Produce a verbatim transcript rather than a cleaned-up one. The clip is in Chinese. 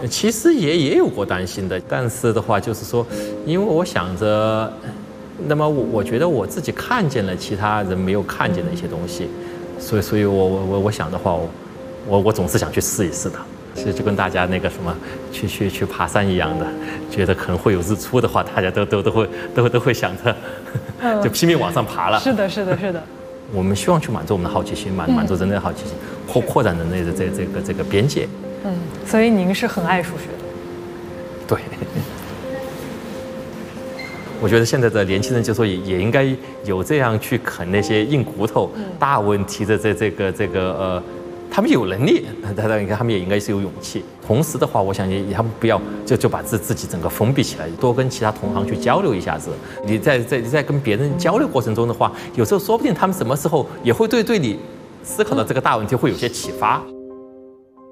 其实也也有过担心的，但是的话就是说，因为我想着，那么我我觉得我自己看见了其他人没有看见的一些东西，所以所以我我我我想的话，我我我总是想去试一试的。其实就跟大家那个什么去去去爬山一样的，觉得可能会有日出的话，大家都都都会都都会想着，就拼命往上爬了。 是的，是的，是的。 我们希望去满足我们的好奇心，满满足人类的好奇心，扩扩展人类的这这个这个边界。 嗯，所以您是很爱数学的。 对。我觉得现在的年轻人就说也也应该有这样去啃那些硬骨头、大问题的这这个这个呃。他们有能力，他他应该他们也应该是有勇气。同时的话，我想也他们不要就就把自自己整个封闭起来，多跟其他同行去交流一下子。你在在在跟别人交流过程中的话，有时候说不定他们什么时候也会对对你思考的这个大问题会有些启发。